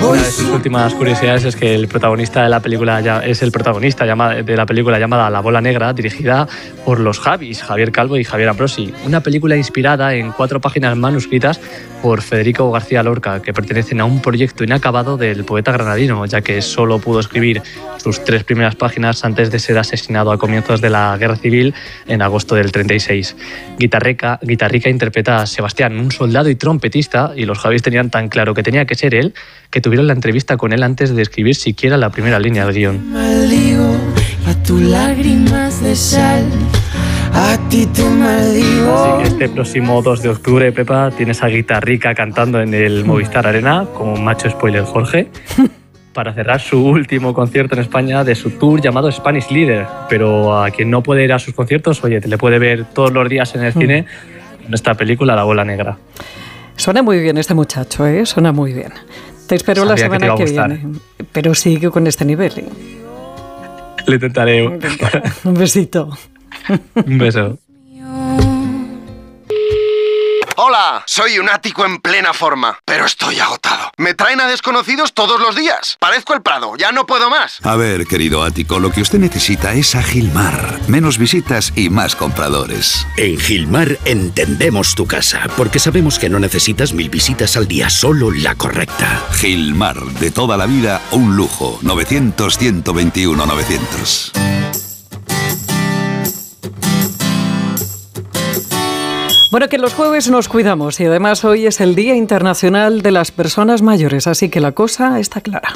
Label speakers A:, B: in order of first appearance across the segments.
A: Una de sus últimas curiosidades es que el protagonista de la película es el protagonista de la película llamada La Bola Negra, dirigida por los Javis, Javier Calvo y Javier Ambrosi. Una película inspirada en 4 páginas manuscritas por Federico García Lorca, que pertenecen a un proyecto inacabado del poeta granadino, ya que solo pudo escribir sus 3 primeras páginas antes de ser asesinado a comienzos de la Guerra Civil en agosto del 36. Guitarrica interpreta a Sebastián, un soldado y trompetista, y los Javis tenían tan claro que tenía que ser él, que tuvieron la entrevista con él antes de escribir siquiera la primera línea del guión.
B: Maldigo a tus lágrimas de sal, a ti te maldigo.
A: Así que este próximo 2 de octubre, Pepa, tienes a Guitarrica cantando en el Movistar Arena, como macho spoiler Jorge, para cerrar su último concierto en España de su tour llamado Spanish Leader. Pero a quien no puede ir a sus conciertos, oye, te le puede ver todos los días en el cine en esta película La Bola Negra.
C: Suena muy bien este muchacho, ¿eh? Suena muy bien. Te espero la semana que viene. Pero sigue con este nivel, ¿eh?
A: Le intentaré.
C: Un besito.
A: Un beso.
D: Hola, soy un ático en plena forma, pero estoy agotado. Me traen a desconocidos todos los días. Parezco el Prado, ya no puedo más.
E: A ver, querido ático, lo que usted necesita es a Gilmar. Menos visitas y más compradores.
F: En Gilmar entendemos tu casa, porque sabemos que no necesitas 1000 visitas al día, solo la correcta.
E: Gilmar, de toda la vida, un lujo. 900-121-900.
C: Bueno, que los jueves nos cuidamos y además hoy es el Día Internacional de las Personas Mayores, así que la cosa está clara.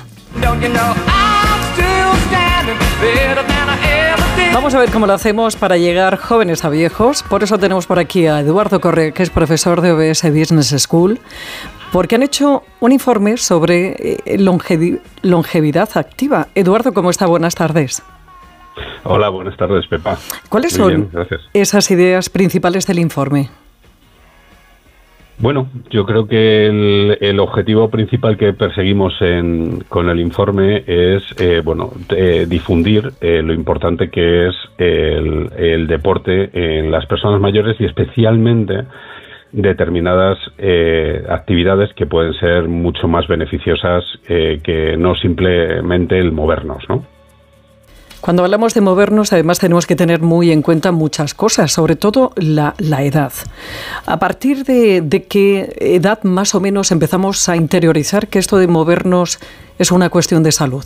C: Vamos a ver cómo lo hacemos para llegar jóvenes a viejos. Por eso tenemos por aquí a Eduardo Correa, que es profesor de OBS Business School, porque han hecho un informe sobre longevidad activa. Eduardo, ¿cómo está? Buenas tardes.
G: Hola, buenas tardes, Pepa.
C: ¿Cuáles son esas ideas principales del informe?
G: Bueno, yo creo que el objetivo principal que perseguimos con el informe es difundir lo importante que es el deporte en las personas mayores y especialmente determinadas actividades que pueden ser mucho más beneficiosas que no simplemente el movernos, ¿no?
C: Cuando hablamos de movernos, además tenemos que tener muy en cuenta muchas cosas, sobre todo la edad. ¿A partir de qué edad más o menos empezamos a interiorizar que esto de movernos es una cuestión de salud?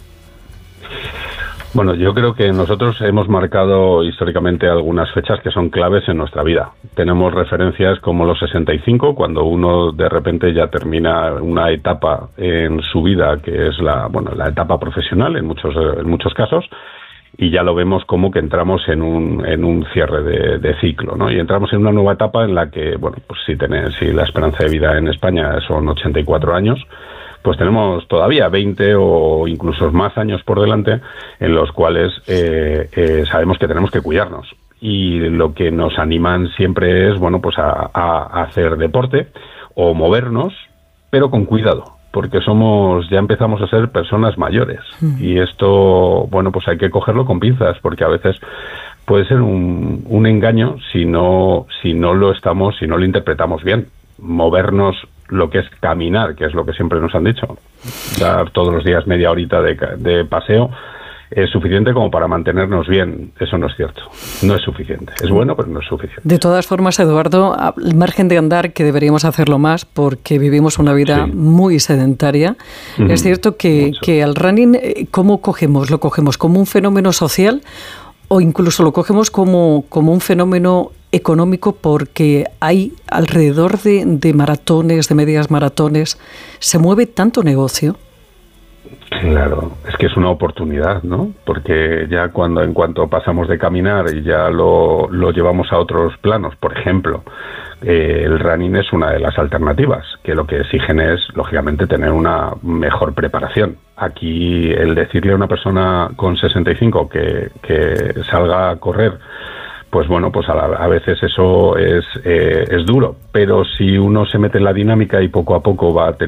G: Bueno, yo creo que nosotros hemos marcado históricamente algunas fechas que son claves en nuestra vida. Tenemos referencias como los 65, cuando uno de repente ya termina una etapa en su vida que es la etapa profesional en muchos casos, y ya lo vemos como que entramos en un cierre de ciclo, ¿no? Y entramos en una nueva etapa en la que, bueno, pues si la esperanza de vida en España son 84 años, pues tenemos todavía 20 o incluso más años por delante en los cuales sabemos que tenemos que cuidarnos. Y lo que nos animan siempre es, bueno, pues a hacer deporte o movernos, pero con cuidado, porque ya empezamos a ser personas mayores. Y esto, bueno, pues hay que cogerlo con pinzas, porque a veces puede ser un engaño si no lo interpretamos bien. Movernos, lo que es caminar, que es lo que siempre nos han dicho, dar todos los días media horita de paseo, es suficiente como para mantenernos bien. Eso no es cierto, no es suficiente. Es bueno, pero no es suficiente.
C: De todas formas, Eduardo, al margen de andar, que deberíamos hacerlo más porque vivimos una vida muy sedentaria, es cierto que al running, ¿cómo cogemos? ¿Lo cogemos como un fenómeno social o incluso lo cogemos como un fenómeno económico porque hay alrededor de maratones, de medias maratones, se mueve tanto negocio?
G: Claro, es que es una oportunidad, ¿no? Porque ya en cuanto pasamos de caminar y ya lo llevamos a otros planos, por ejemplo, el running es una de las alternativas, que lo que exigen es, lógicamente, tener una mejor preparación. Aquí el decirle a una persona con 65 que salga a correr, pues bueno, pues a veces eso es duro, pero si uno se mete en la dinámica y poco a poco va